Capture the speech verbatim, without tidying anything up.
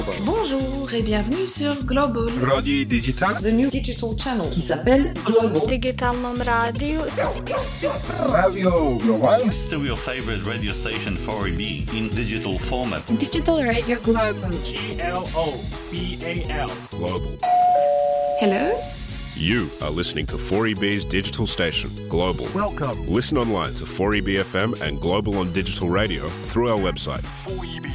Bonjour et bienvenue sur Global Radio Digital, the new digital channel qui s'appelle Global. Digitalnom radio. Radio Global. Still your favorite radio station four E B in digital format. Digital Radio Global. G L O B A L. Global. Hello. You are listening to four E B's digital station, Global. Welcome. Listen online to four E B F M and Global on digital radio through our website. four E B